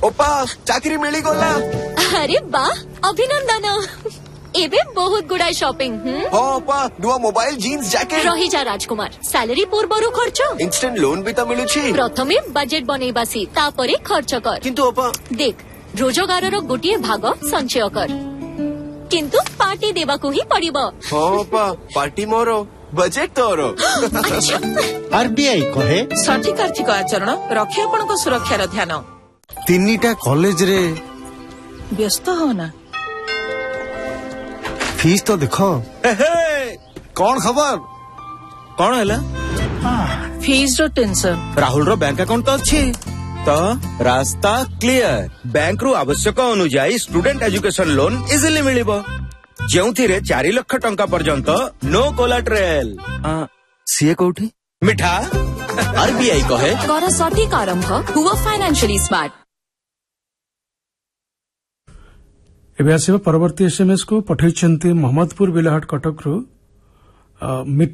ओपा चाकरी मिली गला। अरे वाह अभिनंदन। एबे बहुत गुड़ाई शॉपिंग। हाँ ओपा नुआ मोबाइल जीन्स जैकेट रही जा राजकुमार सैलरी पूर्वरु खर्च इंस्टेंट लोन भी तो मिलुछि। प्रथमे बजेट बनैबासी तापरे खर्च कर। किंतु ओपा देख रोजगार गोटे भाग संचय कर किंतु पार्टी देवा को ही पड़िबो। हाँ ओपा पार्टी मोरो बजेट तोरो। आरबीआई कहे सठिक आर्थिक आचरण रखे आपनको सुरक्षार ध्यान। तीनिटा कॉलेज रे व्यस्त हो ना फीस तो देखो। कौन खबर कौन है फीस रो टेंशन। राहुल रो बैंक अकाउंट तो अच्छी तो रास्ता क्लियर। बैंक रु आवश्यक अनुजाई student education loan easily मिलिबो जेउथिरे 4 lakh टंका पर्यंत नो कोलाट्रेल। सीए कोठी मिठा। आरबीआई कहे कर सठिक आरंभ हुआ फाइनेंशियली स्मार्ट। एबे आसिबा परवर्ती एसएमएस को पठैछन्ती मोहम्मदपुर बिलाहाट कटक रु